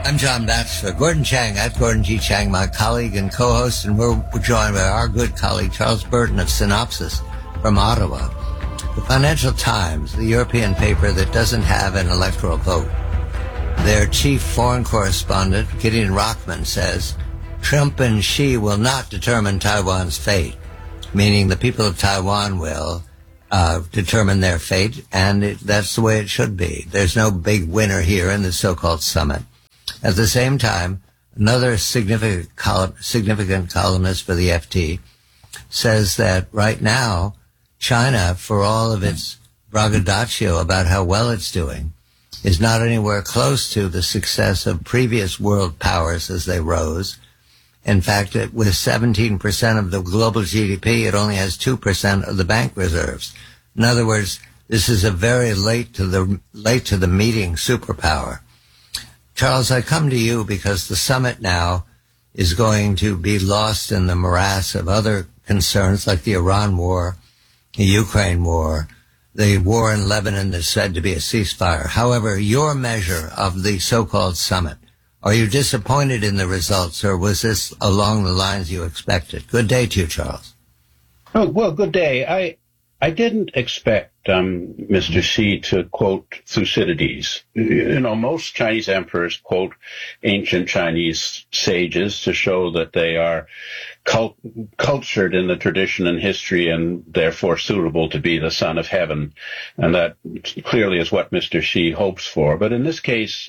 I'm John Batchelor. Gordon Chang, at Gordon G. Chang, my colleague and co-host, and we're joined by our good colleague Charles Burton of Synopsis from Ottawa. The Financial Times, the European paper that doesn't have an electoral vote. Their chief foreign correspondent, Gideon Rachman, says Trump and Xi will not determine Taiwan's fate, meaning the people of Taiwan will determine their fate, and that's the way it should be. There's no big winner here in the so-called summit. At the same time, another significant columnist for the FT says that right now, China, for all of its braggadocio about how well it's doing, is not anywhere close to the success of previous world powers as they rose. In fact, with 17% of the global GDP, it only has 2% of the bank reserves. In other words, this is a very late to the meeting superpower. Charles, I come to you because the summit now is going to be lost in the morass of other concerns like the Iran war, the Ukraine war, the war in Lebanon is said to be a ceasefire. However, your measure of the so-called summit, are you disappointed in the results, or was this along the lines you expected? Good day to you, Charles. Oh, well, good day. I didn't expect Mr. Xi to quote Thucydides. You know, most Chinese emperors quote ancient Chinese sages to show that they are cultured in the tradition and history and therefore suitable to be the son of heaven. And that clearly is what Mr. Xi hopes for. But in this case,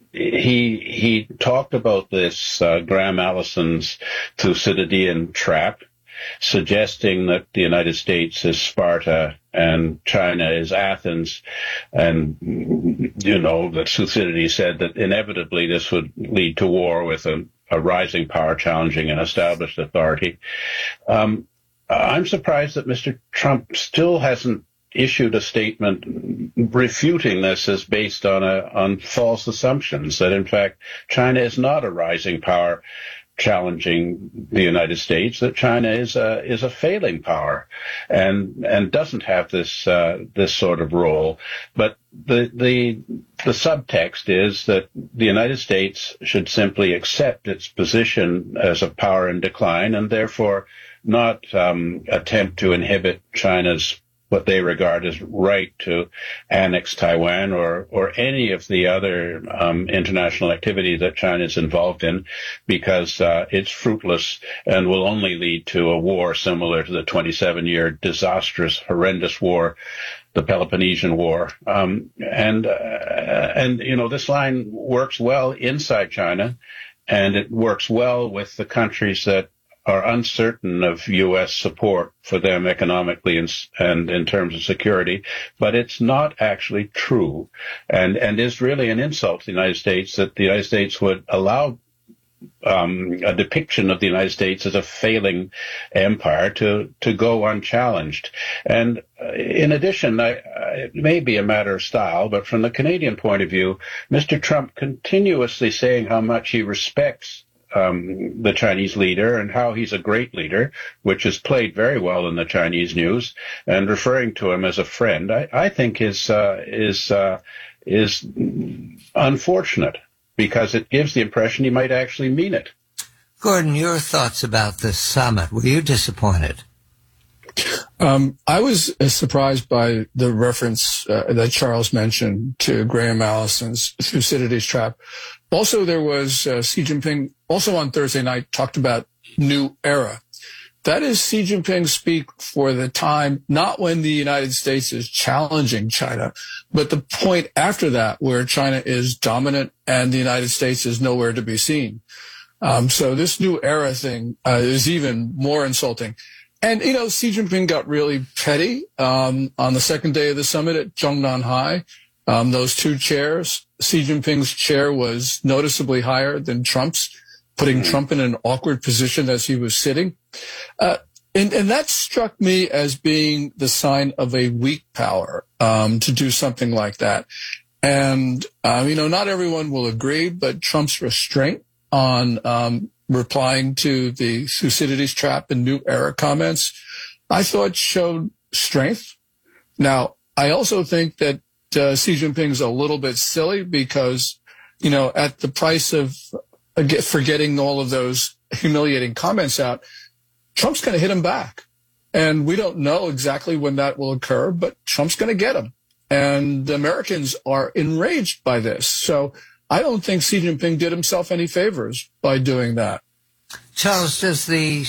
he talked about this Graham Allison's Thucydidean trap, suggesting that the United States is Sparta and China is Athens. And, you know, that Thucydides said that inevitably this would lead to war with a rising power challenging an established authority. I'm surprised that Mr. Trump still hasn't issued a statement refuting this as based on false assumptions, that in fact China is not a rising power challenging the United States, that China is a failing power and doesn't have this sort of role. But the subtext is that the United States should simply accept its position as a power in decline and therefore not attempt to inhibit China's what they regard as right to annex Taiwan or any of the other international activity that China is involved in, because it's fruitless and will only lead to a war similar to the 27-year disastrous, horrendous war, the Peloponnesian War. And you know, this line works well inside China, and it works well with the countries that are uncertain of U.S. support for them economically and in terms of security, but it's not actually true, and is really an insult to the United States that the United States would allow a depiction of the United States as a failing empire to go unchallenged. And in addition, it may be a matter of style, but from the Canadian point of view, Mr. Trump continuously saying how much he respects the Chinese leader and how he's a great leader, which is played very well in the Chinese news, and referring to him as a friend, I think is unfortunate, because it gives the impression he might actually mean it. Gordon, your thoughts about this summit? Were you disappointed? I was surprised by the reference that Charles mentioned to Graham Allison's Thucydides trap. Also, there was Xi Jinping, also on Thursday night, talked about new era. That is Xi Jinping speak for the time, not when the United States is challenging China, but the point after that where China is dominant and the United States is nowhere to be seen. So this new era thing is even more insulting. And, you know, Xi Jinping got really petty on the second day of the summit at Zhongnan High. Those two chairs, Xi Jinping's chair was noticeably higher than Trump's, putting Trump in an awkward position as he was sitting. And that struck me as being the sign of a weak power to do something like that. And, you know, not everyone will agree, but Trump's restraint on replying to the Thucydides trap and new era comments, I thought showed strength. Now, I also think that Xi Jinping's a little bit silly because at the price of for getting all of those humiliating comments out, Trump's going to hit him back. And we don't know exactly when that will occur, but Trump's going to get him. And Americans are enraged by this. So I don't think Xi Jinping did himself any favors by doing that. Charles, does the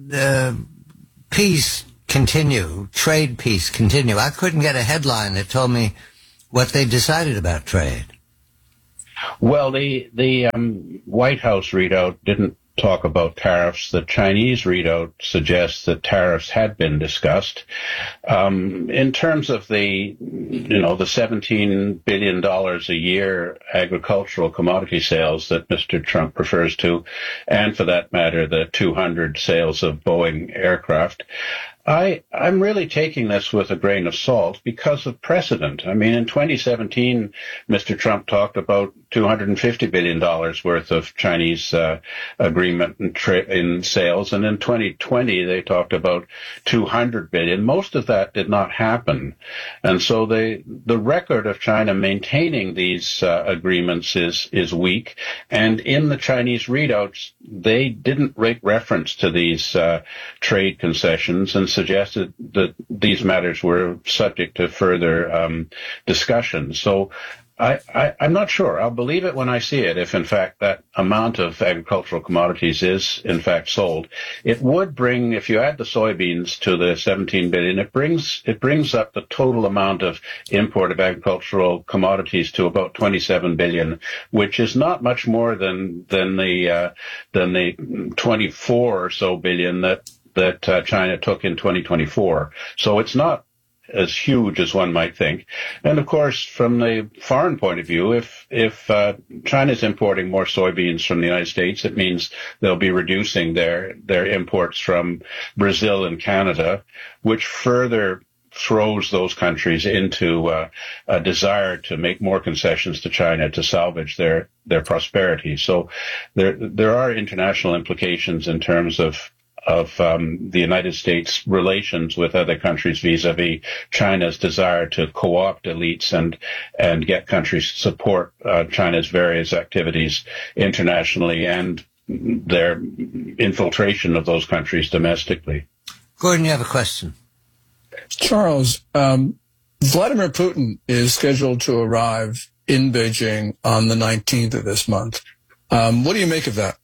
peace continue, trade peace continue? I couldn't get a headline that told me what they decided about trade. Well, the White House readout didn't talk about tariffs. The Chinese readout suggests that tariffs had been discussed. In terms of the $17 billion a year agricultural commodity sales that Mr. Trump refers to, and for that matter, the 200 sales of Boeing aircraft, I'm really taking this with a grain of salt because of precedent. I mean, in 2017, Mr. Trump talked about $250 billion worth of Chinese agreement in sales, and in 2020 they talked about $200 billion. Most of that did not happen, and so the record of China maintaining these agreements is weak. And in the Chinese readouts, they didn't make reference to these trade concessions and suggested that these matters were subject to further discussion. So I'm not sure. I'll believe it when I see it, if in fact that amount of agricultural commodities is in fact sold. It would bring, if you add the soybeans to the 17 billion, it brings up the total amount of import of agricultural commodities to about 27 billion, which is not much more than the 24 or so billion that China took in 2024. So it's not as huge as one might think. And of course, from the foreign point of view, if China's importing more soybeans from the United States, it means they'll be reducing their imports from Brazil and Canada, which further throws those countries into a desire to make more concessions to China to salvage their prosperity. So there are international implications in terms of the United States' relations with other countries vis-a-vis China's desire to co-opt elites and get countries to support China's various activities internationally and their infiltration of those countries domestically. Gordon, you have a question. Charles, Vladimir Putin is scheduled to arrive in Beijing on the 19th of this month. What do you make of that?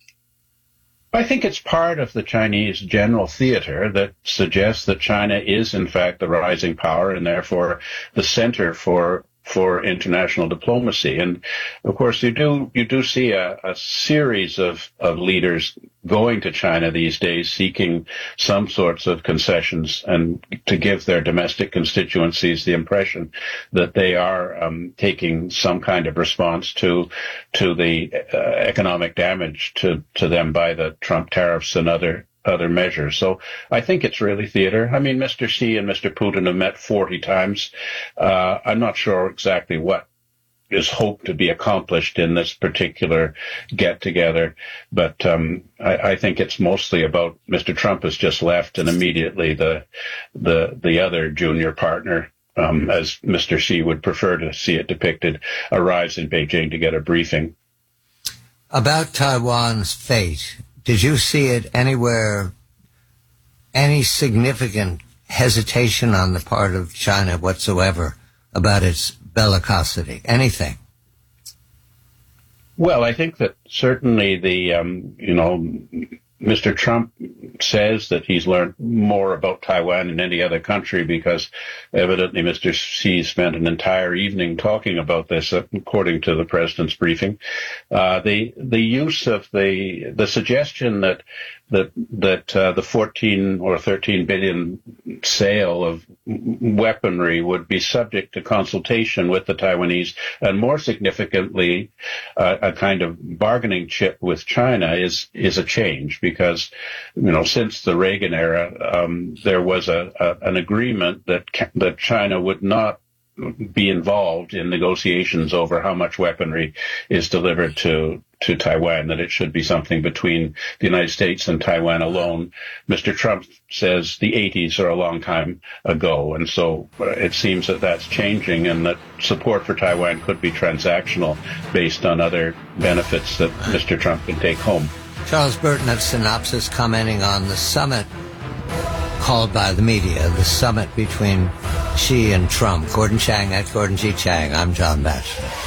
I think it's part of the Chinese general theater that suggests that China is, in fact, the rising power and therefore the center for international diplomacy. And of course, you do see a series of leaders going to China these days seeking some sorts of concessions and to give their domestic constituencies the impression that they are taking some kind of response to the economic damage to them by the Trump tariffs and other measures. So I think it's really theater. I mean, Mr. Xi and Mr. Putin have met 40 times. I'm not sure exactly what is hoped to be accomplished in this particular get-together, but I think it's mostly about Mr. Trump has just left, and immediately the other junior partner, as Mr. Xi would prefer to see it depicted, arrives in Beijing to get a briefing. About Taiwan's fate, did you see it anywhere, any significant hesitation on the part of China whatsoever about its bellicosity? Anything? Well, I think that certainly Mr. Trump says that he's learned more about Taiwan than any other country because evidently Mr. Xi spent an entire evening talking about this, according to the president's briefing. The use of the suggestion that the 14 or 13 billion sale of weaponry would be subject to consultation with the Taiwanese, and more significantly, a kind of bargaining chip with China is a change because, since the Reagan era, there was an agreement that China would not be involved in negotiations over how much weaponry is delivered to Taiwan, that it should be something between the United States and Taiwan alone. Mr. Trump says the 80s are a long time ago, and so it seems that that's changing, and that support for Taiwan could be transactional based on other benefits that Mr. Trump can take home. Charles Burton of Synopsis commenting on the summit called by the media, the summit between Xi and Trump. Gordon Chang at Gordon G. Chang. I'm John Batchelor.